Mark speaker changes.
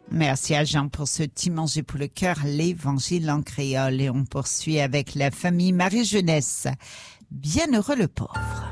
Speaker 1: Merci à Jean pour ce petit manger pour le cœur, l'évangile en créole. Et on poursuit avec la famille Marie-Jeunesse. Bienheureux le pauvre.